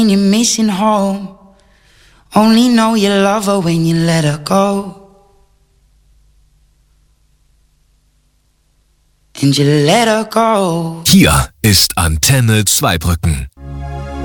you're missing home. Only know you love her when you let her go. And you let her go. Hier ist Antenne Zweibrücken.